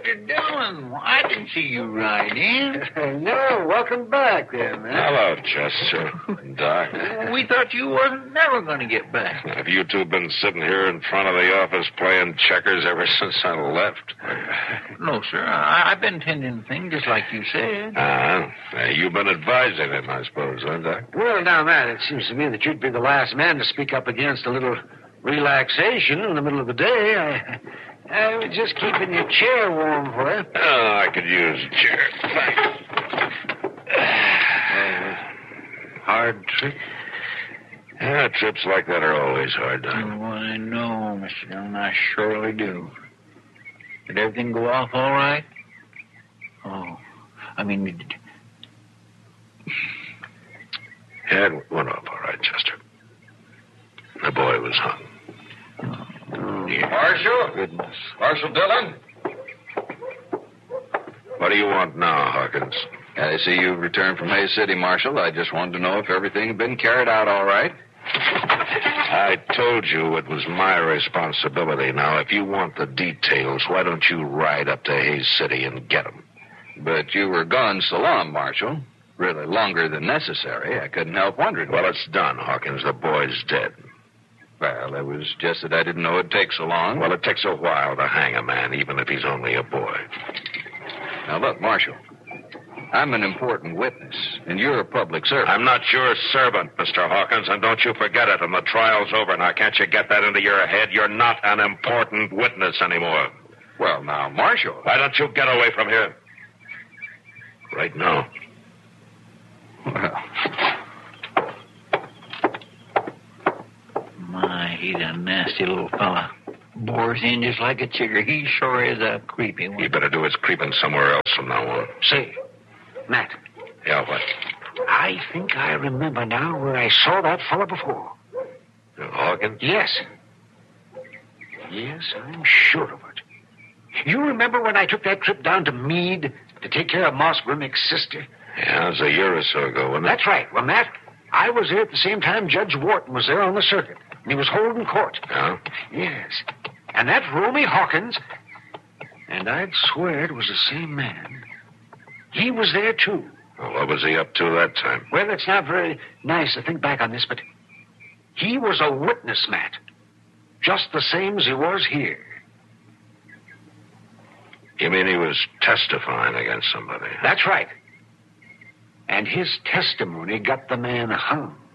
Mr. Dillon. I didn't see you ride in. No, welcome back there, man. Hello, Chester. Doc. We thought you wasn't never going to get back. Have you two been sitting here in front of the office playing checkers ever since I left? No, sir. I've been tending things just like you said. You've been advising him, I suppose, huh, Doc? Well, now, Matt, it seems to me that you'd be the last man to speak up against a little relaxation in the middle of the day. I was just keeping your chair warm for you. Oh, I could use a chair. Thanks. Hard trip? Yeah, trips like that are always hard, Doc. Oh, I know, Mr. Dillon. I surely do. Did everything go off all right? Oh, I mean... Yeah, it went off all right, Chester. The boy was hung. Oh, dear. Marshal? Goodness. Marshal Dillon? What do you want now, Hawkins? I see you've returned from Hayes City, Marshal. I just wanted to know if everything had been carried out all right. I told you it was my responsibility. Now, if you want the details, why don't you ride up to Hayes City and get them? But you were gone so long, Marshal. Really longer than necessary. I couldn't help wondering. Well, it's done, Hawkins. The boy's dead. Well, it was just that I didn't know it'd take so long. Well, it takes a while to hang a man, even if he's only a boy. Now, look, Marshal. I'm an important witness, and you're a public servant. I'm not your servant, Mr. Hawkins, and don't you forget it, and the trial's over. Now, can't you get that into your head? You're not an important witness anymore. Well, now, Marshal. Why don't you get away from here? Right now. Well... My, he's a nasty little fella. Bores in just like a chigger. He sure is a creepy one. He better do his creeping somewhere else from now on. Say, Matt. Yeah, what? I think I remember now where I saw that fella before. Hawkins? Yes. Yes, I'm sure of it. You remember when I took that trip down to Meade to take care of Moss Grimmick's sister? Yeah, it was a year or so ago, wasn't it? That's right. Well, Matt, I was there at the same time Judge Wharton was there on the circuit. And he was holding court. Yeah? Yes. And that Romy Hawkins, and I'd swear it was the same man. He was there, too. Well, what was he up to that time? Well, it's not very nice to think back on this, but he was a witness, Matt. Just the same as he was here. You mean he was testifying against somebody? That's right. And his testimony got the man hung.